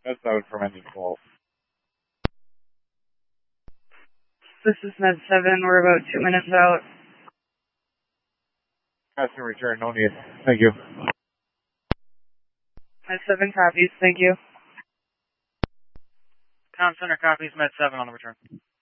That's out from ending call. This is Med 7. We're about 2 minutes out. Passenger return, no need. Thank you. Med 7 copies. Thank you. Comm Center copies, Med 7 on the return.